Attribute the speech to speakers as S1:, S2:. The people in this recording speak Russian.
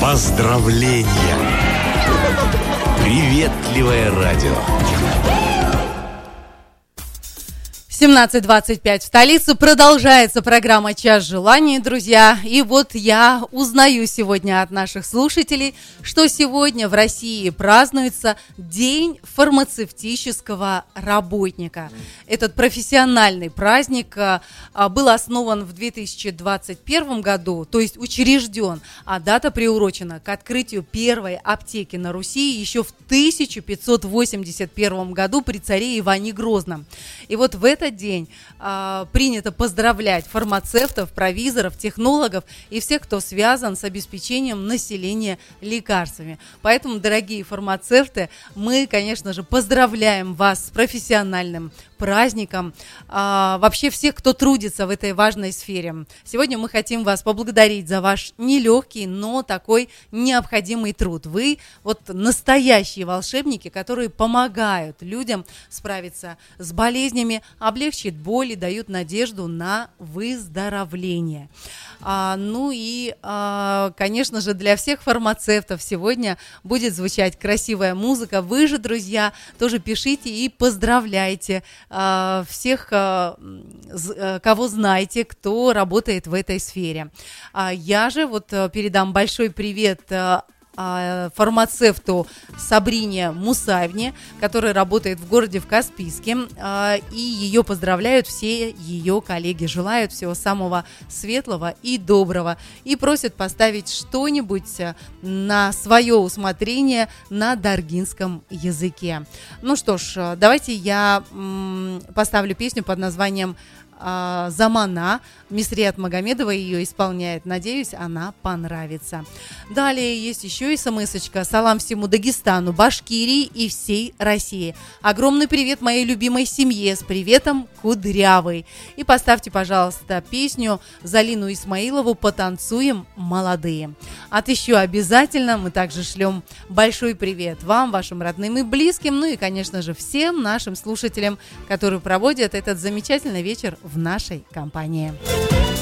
S1: Поздравления! Приветливое радио.
S2: 17:25 в столице. Продолжается программа «Час желаний», друзья. И вот я узнаю сегодня от наших слушателей, что сегодня в России празднуется День фармацевтического работника. Этот профессиональный праздник был основан в 2021 году, то есть учрежден, а дата приурочена к открытию первой аптеки на Руси еще в 1581 году при царе Иване Грозном. И вот в этот день принято поздравлять фармацевтов, провизоров, технологов и всех, кто связан с обеспечением населения лекарствами. Поэтому, дорогие фармацевты, мы, конечно же, поздравляем вас с профессиональным праздником, вообще всех, кто трудится в этой важной сфере. Сегодня мы хотим вас поблагодарить за ваш нелегкий, но такой необходимый труд. Вы вот настоящие волшебники, которые помогают людям справиться с болезнями, облегчить боль и дают надежду на выздоровление. Конечно же, для всех фармацевтов сегодня будет звучать красивая музыка. Вы же, друзья, тоже пишите и поздравляйте всех, кого знаете, кто работает в этой сфере. Я же вот передам большой привет фармацевту Сабрине Мусаевне, которая работает в городе в Каспийске, и ее поздравляют все ее коллеги, желают всего самого светлого и доброго и просят поставить что-нибудь на свое усмотрение на даргинском языке. Ну что ж, давайте я поставлю песню под названием «Замана». Мисрият Магомедова ее исполняет. Надеюсь, она понравится. Далее есть еще смс-очка. Салам всему Дагестану, Башкирии и всей России. Огромный привет моей любимой семье. С приветом, Кудрявый. И поставьте, пожалуйста, песню Залину Исмаилову «Потанцуем, молодые». Отыщу обязательно. Мы также шлем большой привет вам, вашим родным и близким, ну и, конечно же, всем нашим слушателям, которые проводят этот замечательный вечер в нашей компании.